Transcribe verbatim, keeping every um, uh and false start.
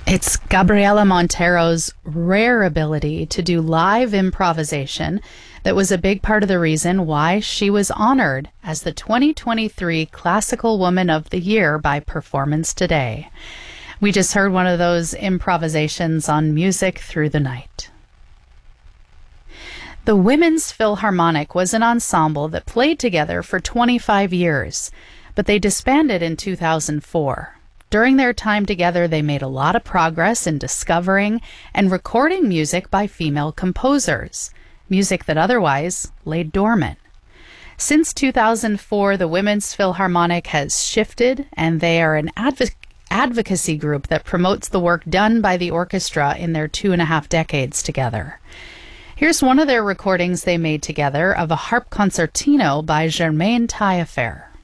It's Gabriela Montero's rare ability to do live improvisation that was a big part of the reason why she was honored as the twenty twenty-three Classical Woman of the Year by Performance Today. We just heard one of those improvisations on Music Through the Night. The Women's Philharmonic was an ensemble that played together for twenty-five years, but they disbanded in two thousand four. During their time together, they made a lot of progress in discovering and recording music by female composers, music that otherwise lay dormant. Since two thousand four, the Women's Philharmonic has shifted, and they are an adv- advocacy group that promotes the work done by the orchestra in their two and a half decades together. Here's one of their recordings they made together of a harp concertino by Germaine Taillefer.